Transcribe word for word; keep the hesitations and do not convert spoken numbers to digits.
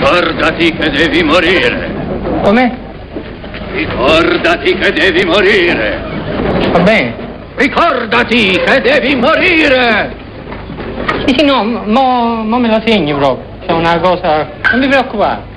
Ricordati che devi morire. Come? Ricordati che devi morire. Va bene. Ricordati che devi morire. Sì, sì, no, mo, mo me la segni proprio. C'è una cosa... Non mi preoccupare.